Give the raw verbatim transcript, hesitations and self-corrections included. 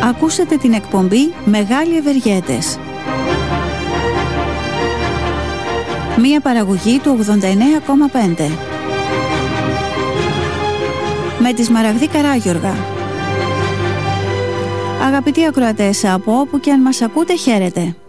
Ακούσατε την εκπομπή Μεγάλοι Ευεργέτες. Μία παραγωγή του ογδόντα εννέα κόμμα πέντε. Με τη Σμαραγδή Καράγιοργα. Αγαπητοί ακροατές, από όπου και αν μας ακούτε, χαίρετε.